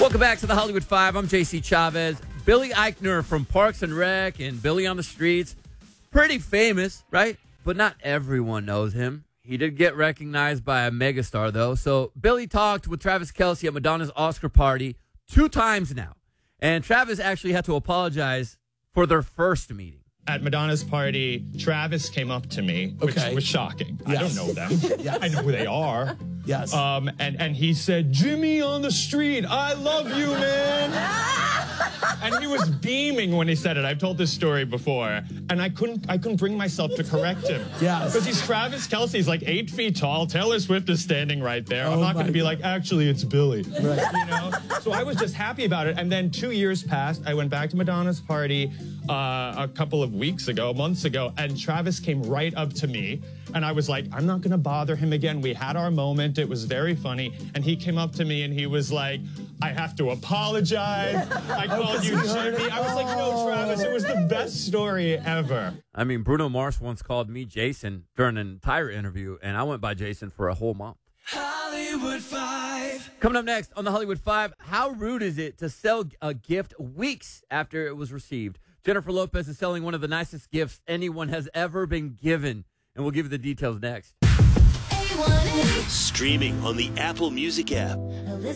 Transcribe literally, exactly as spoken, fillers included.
Welcome back to the Hollywood Five. I'm J C Chavez. Billy Eichner from Parks and Rec and Billy on the Streets. Pretty famous, right? But not everyone knows him. He did get recognized by a megastar, though. So Billy talked with Travis Kelce at Madonna's Oscar party two times now. And Travis actually had to apologize for their first meeting. At Madonna's party, Travis came up to me, which Okay. was shocking. Yes. I don't know them. Yes. I know who they are. Yes. Um, and, and he said, Jimmy on the street, I love you, man. And he was beaming when he said it. I've told this story before. And I couldn't I couldn't bring myself to correct him. Yes. Because he's Travis Kelce. He's like eight feet tall. Taylor Swift is standing right there. I'm Oh not going to my be God. like, actually, it's Billy. Right. You know? So I was just happy about it. And then two years passed. I went back to Madonna's party uh, a couple of weeks ago, months ago, and Travis came right up to me. And I was like, I'm not going to bother him again. We had our moment. It was very funny. And he came up to me and he was like, I have to apologize. I called you Jimmy. I was like, no, Travis, it was the best story ever. I mean, Bruno Mars once called me Jason during an entire interview, and I went by Jason for a whole month. Hollywood Five. Coming up next on the Hollywood Five, how rude is it to sell a gift weeks after it was received? Jennifer Lopez is selling one of the nicest gifts anyone has ever been given, and we'll give you the details next. Streaming on the Apple Music app.